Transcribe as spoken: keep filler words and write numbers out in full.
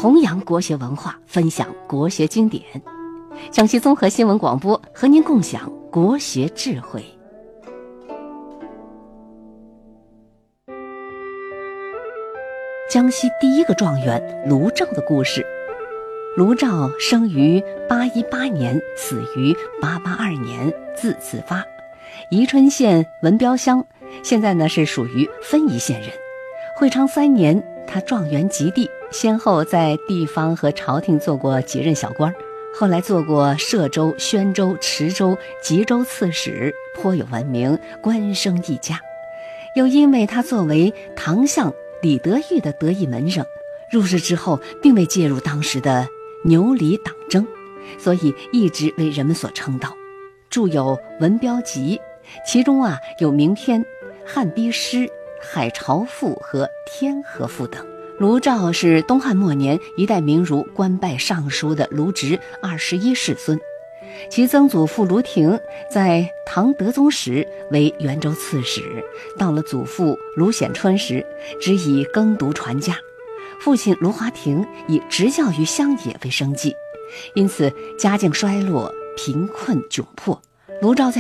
弘扬国学文化，分享国学经典。江西综合新闻广播和您共享国学智慧。江西第一个状元卢照的故事。卢照生于八一八年，死于八八二年，字子发，宜春县文标乡，现在呢是属于分宜县人。会昌三年，他状元及第，先后在地方和朝廷做过几任小官，后来做过歙州、宣州、池州、吉州刺史，颇有闻名，官声一家。又因为他作为唐相李德裕的得意门生，入仕之后并未介入当时的牛李党争，所以一直为人们所称道。著有《文标集》，其中啊有名篇《汉逼诗》《海潮赋》和《天河赋》等。卢照是东汉末年一代名儒官拜尚书的卢植二十一世孙，其曾祖父卢亭在唐德宗时为元州刺史，到了祖父卢显春时，只以耕读传家。父亲卢华亭以执教于乡野为生计，因此家境衰落，贫困窘迫。卢照在